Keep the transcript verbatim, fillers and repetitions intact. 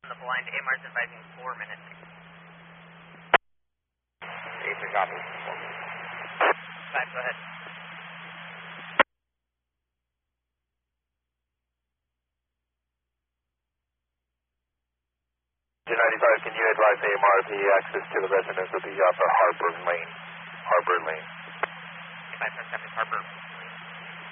on the blind. A M R's advising four minutes. eight three copy. Five, go ahead. two ninety-five, can you advise A M R the access to the residence of the Upper Harbor Lane? Harbor Lane. five seven seven Harbor.